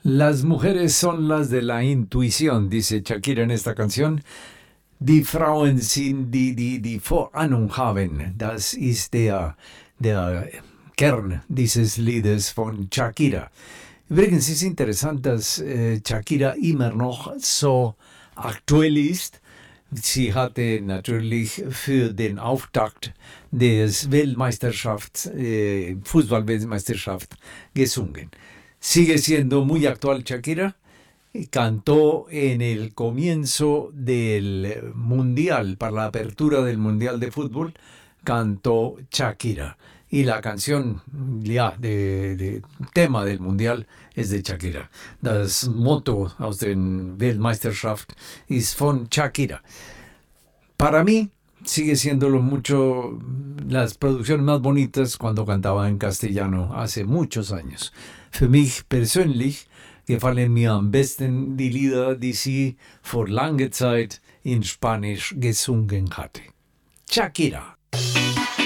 Las mujeres son las de la intuición, dice Shakira en esta canción. Die Frauen sind die Vorahnung haben. Das ist der Kern dieses Liedes von Shakira. Übrigens ist interessant, dass Shakira immer noch so aktuell ist. Sie hatte natürlich für den Auftakt des Fußball-Weltmeisterschaft gesungen. Sigue siendo muy actual Shakira. Cantó en el comienzo del Mundial, para la apertura del Mundial de Fútbol, cantó Shakira. Y la canción ya de tema del Mundial es de Shakira. Das Motto aus der Weltmeisterschaft ist von Shakira. Para mí, sigue siendo las producciones más bonitas cuando cantaba en castellano hace muchos años. Für mich persönlich gefallen mir am besten die Lieder, die sie vor langer Zeit in Spanisch gesungen hatte. Shakira.